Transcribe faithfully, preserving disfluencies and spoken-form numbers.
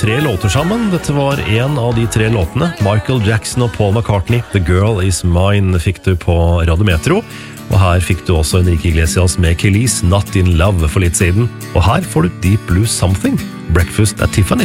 tre låter sammen. Dette var en av de tre låtene. Michael Jackson og Paul McCartney, The Girl Is Mine, fikk du på Radio Metro. Og her fikk du også Enrique Iglesias med Kelis, Not In Love, for litt siden. Og her får du Deep Blue Something, Breakfast at Tiffany.